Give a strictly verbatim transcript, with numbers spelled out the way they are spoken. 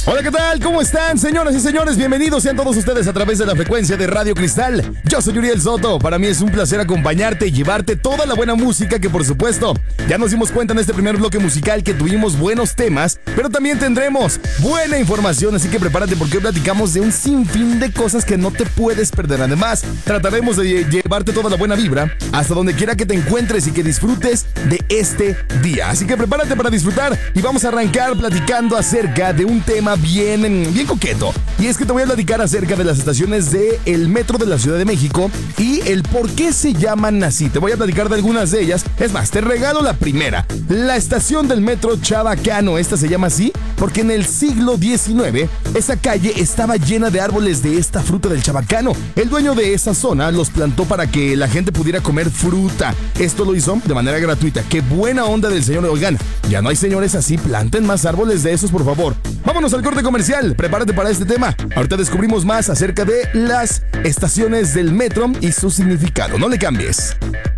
Hola, ¿qué tal? ¿Cómo están, señoras y señores? Bienvenidos sean todos ustedes a través de la frecuencia de Radio Cristal. Yo soy Uriel Soto. Para mí es un placer acompañarte y llevarte toda la buena música que, por supuesto, ya nos dimos cuenta en este primer bloque musical que tuvimos buenos temas, pero también tendremos buena información, así que prepárate porque hoy platicamos de un sinfín de cosas que no te puedes perder. Además, trataremos de llevarte toda la buena vibra hasta donde quiera que te encuentres y que disfrutes de este día. Así que prepárate para disfrutar y vamos a arrancar platicando acerca de un tema bien, bien coqueto. Y es que te voy a platicar acerca de las estaciones del metro de la Ciudad de México y el por qué se llaman así. Te voy a platicar de algunas de ellas. Es más, te regalo la primera. La estación del metro Chabacano. Esta se llama así porque en el siglo diecinueve esa calle estaba llena de árboles de esta fruta del chabacano. El dueño de esa zona los plantó para que la gente pudiera comer fruta. Esto lo hizo de manera gratuita. Qué buena onda del señor. Oigan, ya no hay señores así. Planten más árboles de esos, por favor. Vámonos al corte comercial. Prepárate para este tema. Ahorita descubrimos más acerca de las estaciones del metro y su significado. No le cambies.